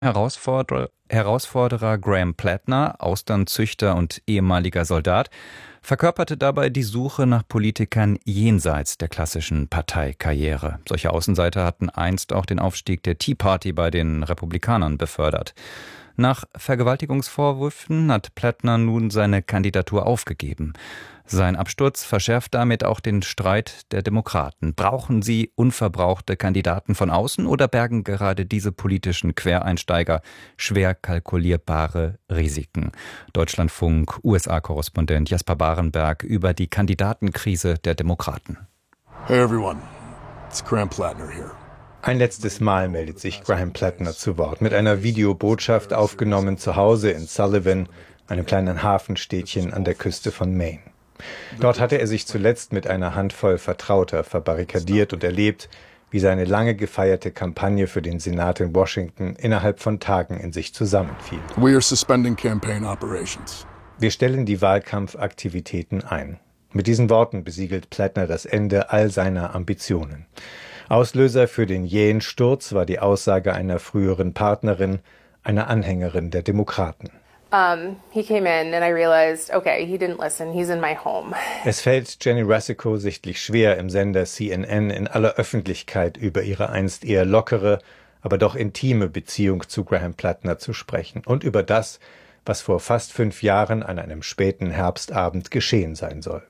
Herausforderer Graham Plattner, Austernzüchter und ehemaliger Soldat, verkörperte dabei die Suche nach Politikern jenseits der klassischen Parteikarriere. Solche Außenseiter hatten einst auch den Aufstieg der Tea Party bei den Republikanern befördert. Nach Vergewaltigungsvorwürfen hat Plattner nun seine Kandidatur aufgegeben. Sein Absturz verschärft damit auch den Streit der Demokraten. Brauchen sie unverbrauchte Kandidaten von außen oder bergen gerade diese politischen Quereinsteiger schwer kalkulierbare Risiken? Deutschlandfunk USA-Korrespondent Jasper Barenberg über die Kandidatenkrise der Demokraten. Hey everyone, it's Graham Plattner here. Ein letztes Mal meldet sich Graham Plattner zu Wort, mit einer Videobotschaft aufgenommen zu Hause in Sullivan, einem kleinen Hafenstädtchen an der Küste von Maine. Dort hatte er sich zuletzt mit einer Handvoll Vertrauter verbarrikadiert und erlebt, wie seine lange gefeierte Kampagne für den Senat in Washington innerhalb von Tagen in sich zusammenfiel. We are suspending campaign operations. Wir stellen die Wahlkampfaktivitäten ein. Mit diesen Worten besiegelt Plattner das Ende all seiner Ambitionen. Auslöser für den jähen Sturz war die Aussage einer früheren Partnerin, einer Anhängerin der Demokraten. He came in and I realized, okay, he didn't listen, he's in my home. Es fällt Jenny Rasico sichtlich schwer, im Sender CNN in aller Öffentlichkeit über ihre einst eher lockere, aber doch intime Beziehung zu Graham Plattner zu sprechen und über das, was vor fast 5 Jahren an einem späten Herbstabend geschehen sein soll.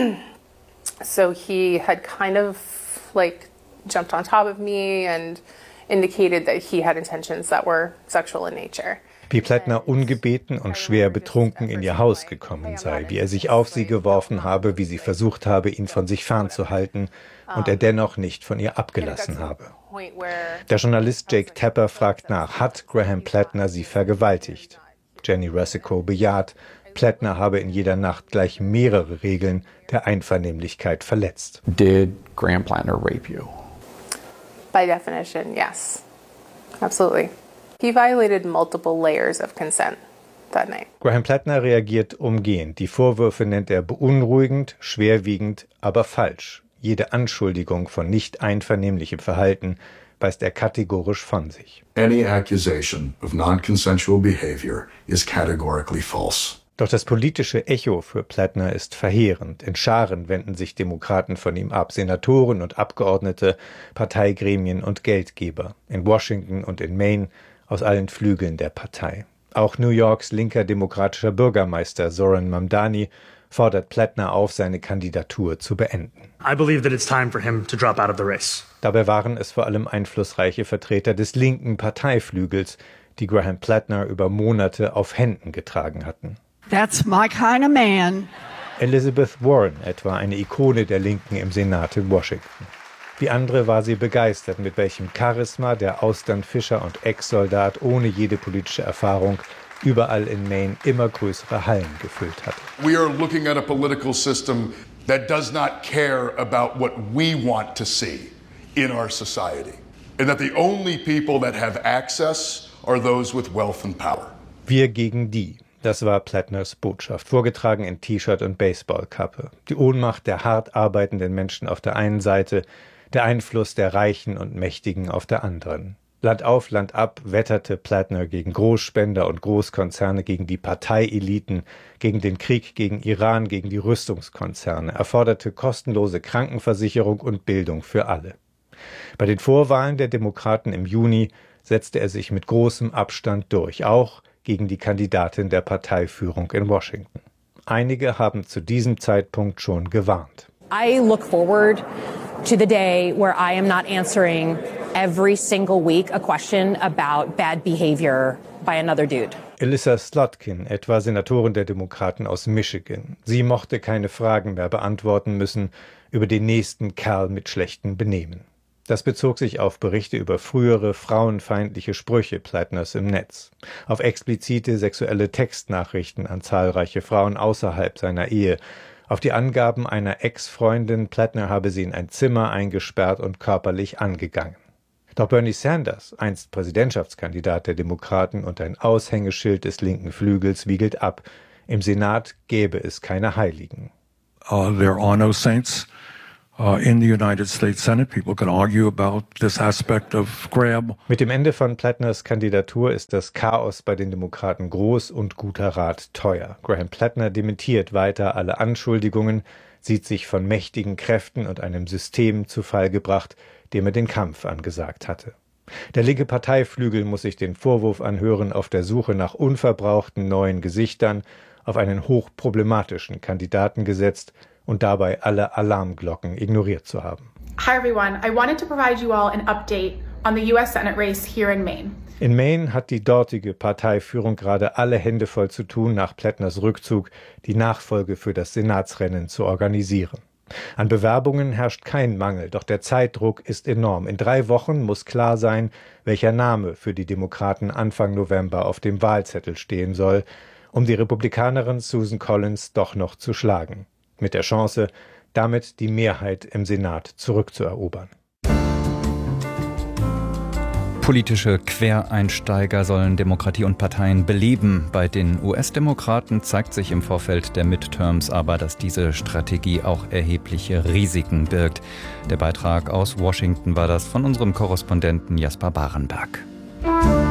So he had kind of jumped on top of me and indicated that he had intentions that were sexual in nature. Wie Plattner ungebeten und schwer betrunken in ihr Haus gekommen sei, wie er sich auf sie geworfen habe, wie sie versucht habe, ihn von sich fernzuhalten und er dennoch nicht von ihr abgelassen habe. Der Journalist Jake Tapper fragt nach, hat Graham Plattner sie vergewaltigt? Jenny Rasico bejaht, Plattner habe in jeder Nacht gleich mehrere Regeln der Einvernehmlichkeit verletzt. Did Graham Plattner rape you? By definition, yes. Absolutely. He violated multiple layers of consent that night. Graham Plattner reagiert umgehend. Die Vorwürfe nennt er beunruhigend, schwerwiegend, aber falsch. Jede Anschuldigung von nicht einvernehmlichem Verhalten weist er kategorisch von sich. Any accusation of non-consensual behavior is categorically false. Doch das politische Echo für Plattner ist verheerend. In Scharen wenden sich Demokraten von ihm ab, Senatoren und Abgeordnete, Parteigremien und Geldgeber. In Washington und in Maine aus allen Flügeln der Partei. Auch New Yorks linker demokratischer Bürgermeister Zoran Mamdani fordert Plattner auf, seine Kandidatur zu beenden. I believe that it's time for him to drop out of the race. Dabei waren es vor allem einflussreiche Vertreter des linken Parteiflügels, die Graham Plattner über Monate auf Händen getragen hatten. That's my kind of man. Elizabeth Warren etwa, eine Ikone der Linken im Senat in Washington. Wie andere war sie begeistert, mit welchem Charisma der Austernfischer und Ex-Soldat ohne jede politische Erfahrung überall in Maine immer größere Hallen gefüllt hatte. We are looking at a political system that does not care about what we want to see in our society. And that the only people that have access are those with wealth and power. Wir gegen die. Das war Plattners Botschaft, vorgetragen in T-Shirt und Baseballkappe. Die Ohnmacht der hart arbeitenden Menschen auf der einen Seite, der Einfluss der Reichen und Mächtigen auf der anderen. Land auf, Land ab wetterte Plattner gegen Großspender und Großkonzerne, gegen die Parteieliten, gegen den Krieg gegen Iran, gegen die Rüstungskonzerne. Er forderte kostenlose Krankenversicherung und Bildung für alle. Bei den Vorwahlen der Demokraten im Juni setzte er sich mit großem Abstand durch, auch gegen die Kandidatin der Parteiführung in Washington. Einige haben zu diesem Zeitpunkt schon gewarnt. I look forward to the day where I am not answering every single week a question about bad behavior by another dude. Elissa Slotkin, etwa Senatorin der Demokraten aus Michigan. Sie mochte keine Fragen mehr beantworten müssen über den nächsten Kerl mit schlechtem Benehmen. Das bezog sich auf Berichte über frühere frauenfeindliche Sprüche Plattners im Netz, auf explizite sexuelle Textnachrichten an zahlreiche Frauen außerhalb seiner Ehe, auf die Angaben einer Ex-Freundin, Plattner habe sie in ein Zimmer eingesperrt und körperlich angegangen. Doch Bernie Sanders, einst Präsidentschaftskandidat der Demokraten und ein Aushängeschild des linken Flügels, wiegelt ab. Im Senat gäbe es keine Heiligen. There are no saints. in the United States Senate. People can argue about this aspect of Graham. Mit dem Ende von Plattners Kandidatur ist das Chaos bei den Demokraten groß und guter Rat teuer. Graham Plattner dementiert weiter alle Anschuldigungen, sieht sich von mächtigen Kräften und einem System zu Fall gebracht, dem er den Kampf angesagt hatte. Der linke Parteiflügel muss sich den Vorwurf anhören, auf der Suche nach unverbrauchten neuen Gesichtern auf einen hochproblematischen Kandidaten gesetzt und dabei alle Alarmglocken ignoriert zu haben. Hi everyone, I wanted to provide you all an update on the US Senate race here in Maine. In Maine hat die dortige Parteiführung gerade alle Hände voll zu tun, nach Plattners Rückzug die Nachfolge für das Senatsrennen zu organisieren. An Bewerbungen herrscht kein Mangel, doch der Zeitdruck ist enorm. In 3 Wochen muss klar sein, welcher Name für die Demokraten Anfang November auf dem Wahlzettel stehen soll, um die Republikanerin Susan Collins doch noch zu schlagen. Mit der Chance, damit die Mehrheit im Senat zurückzuerobern. Politische Quereinsteiger sollen Demokratie und Parteien beleben. Bei den US-Demokraten zeigt sich im Vorfeld der Midterms aber, dass diese Strategie auch erhebliche Risiken birgt. Der Beitrag aus Washington war das von unserem Korrespondenten Jasper Barenberg.